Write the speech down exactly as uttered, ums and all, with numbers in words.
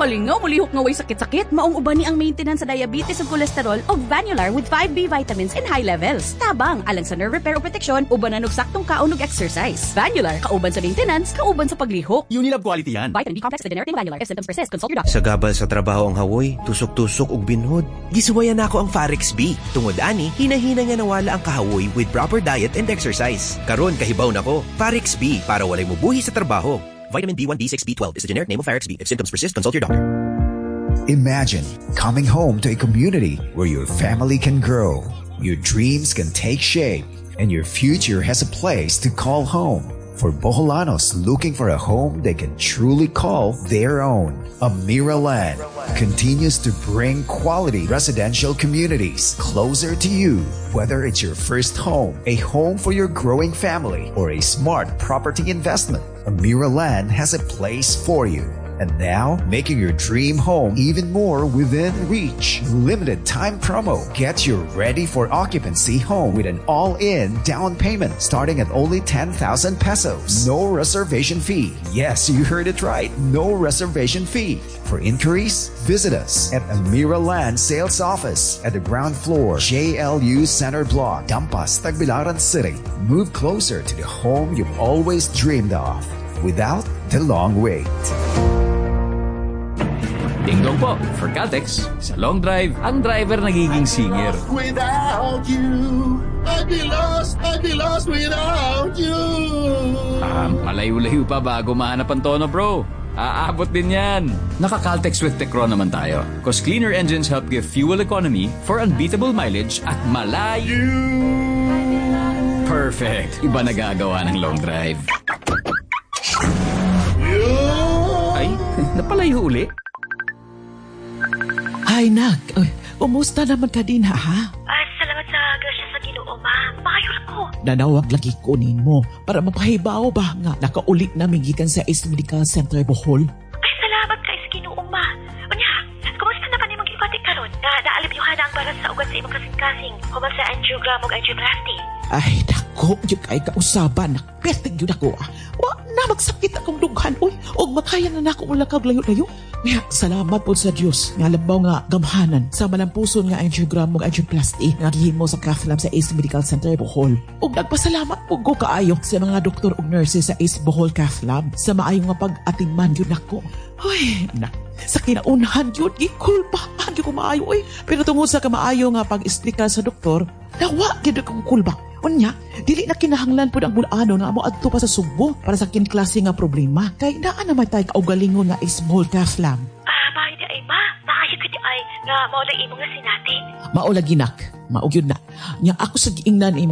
Malingaw, mulihok nga way sakit-sakit. Maong uban ni ang maintenance sa diabetes ug cholesterol o Vanular with five B vitamins in high levels. Tabang, alang sa nerve repair o protection, ubanan og saktong kaon ug exercise. Vanular, kauban sa maintenance, kauban sa paglihok. Unilab quality yan. Vitamin B complex with generic Vanular. If symptoms persist, consult your doctor. Sa gabal sa trabaho ang hawoy, tusok-tusok ug binhod. Gisuwayan nako ang Farex B. Tungod ani, hinahina nga nawala ang kahawoy with proper diet and exercise. Karon kahibaw nako, Farex B para walay mubuhi sa trabaho. Vitamin B one, B six, B twelve is the generic name of Farex B. If symptoms persist, consult your doctor. Imagine coming home to a community where your family can grow, your dreams can take shape, and your future has a place to call home. For Boholanos looking for a home they can truly call their own, Amiraland continues to bring quality residential communities closer to you. Whether it's your first home, a home for your growing family, or a smart property investment, Amiraland has a place for you. And now, making your dream home even more within reach. Limited time promo. Get your ready for occupancy home with an all-in down payment starting at only ten thousand pesos. No reservation fee. Yes, you heard it right. No reservation fee. For inquiries, visit us at Amiraland Sales Office at the ground floor, J L U Center Block, Dampas, Tagbilaran City. Move closer to the home you've always dreamed of without the long wait. Ding-dong po, for Caltex, sa long drive, ang driver nagiging singer. Without you, I'd be lost, I'd be lost without you. Ah, malayo-layo pa bago mahanap ang tono, bro. Aabot din yan. Naka-Caltex with Tecron naman tayo. Cause cleaner engines help give fuel economy for unbeatable mileage at malayo. Perfect. Iba nagagawa ng long drive. Ay, napalayo uli. Ay, nak. Ay, kumusta naman ka din, ha? Ay, salamat sa grasya sa Ginoo, ma. Makayod ko. Nanawag lagi kunin mo para mapahibaw ba nga nakaulit na gikan sa Ace Medical Center Bohol. Ay, salamat kay sa Ginoo, ma. Unya, kumusta na pa ni mag-ikoti karon? Na naalibyuhan na ang baras sa ugat sa imong kasing-kasing. Human sa angiogram o angioplasty. Ay, dako, yung kay kausaban. Nakpertig yun ako, ah. Wa na magsakit akong dughan, uy. O makaya na na ako mula kag layo-layo. Kaya, salamat po sa Diyos. Nga labaw nga gamhanan sa malampuson nga angiogram o angioplasty nga gihimo sa cath lab sa Ace Medical Center Bohol. O nagpasalamat po ko kaayo sa mga doktor o nurses sa Ace Bohol Cath Lab sa maayong nga pag-atingman yun ako. Uy, na, sa kinaunahan yun, gikulbahan yun ko maayo, uy. Pero tungod sa kamaayo nga pag-isplika sa doktor, nawa, gina kong kulbak. Unya, dili na kinahanglan po ng bulano nga mo adto pa sa Subo para sa kinklase nga problema. Kay naa naman tayo kaugalingon nga Ace Bohol Cath Lab. Ah, bakit di ay, ma? Nakayod ka di ay nga maulay imo nga sinati. Maulagi nak, maugyod na. Nya ako sa giingnan imo